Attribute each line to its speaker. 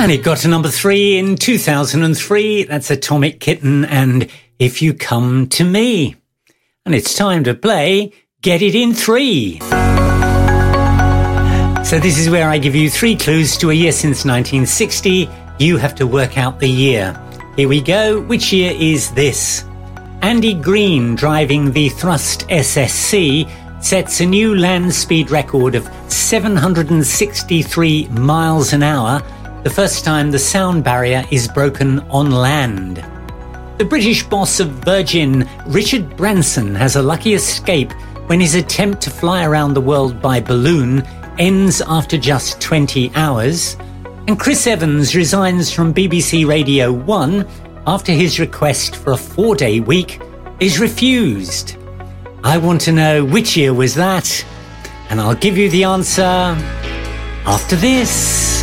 Speaker 1: And it got to number 3 in 2003. That's Atomic Kitten and If You Come to Me. And it's time to play Get It in 3. So this is where I give you 3 clues to a year since 1960. You have to work out the year. Here we go. Which year is this? Andy Green, driving the Thrust SSC, sets a new land speed record of 763 miles an hour, the first time the sound barrier is broken on land. The British boss of Virgin, Richard Branson, has a lucky escape when his attempt to fly around the world by balloon ends after just 20 hours. And Chris Evans resigns from BBC Radio 1 after his request for a 4-day week is refused. I want to know which year was that, and I'll give you the answer after this.